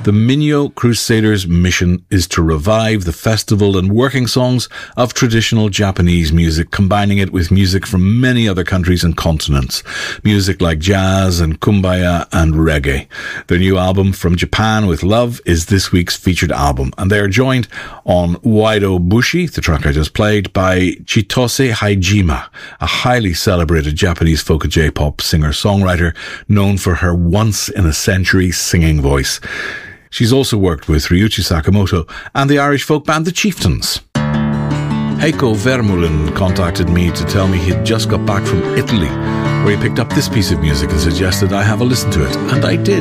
The Minyo Crusaders' mission is to revive the festival and working songs of traditional Japanese music, combining it with music from many other countries and continents. Music like jazz and kumbaya and reggae. Their new album, From Japan with Love, is this week's featured album, and they are joined on Waido Bushi, the track I just played, by Chitose Haijima, a highly celebrated Japanese folk and J-pop singer-songwriter known for her once-in-a-century singing voice. She's also worked with Ryuichi Sakamoto and the Irish folk band The Chieftains. Heiko Vermeulen contacted me to tell me he'd just got back from Italy, where he picked up this piece of music and suggested I have a listen to it, and I did.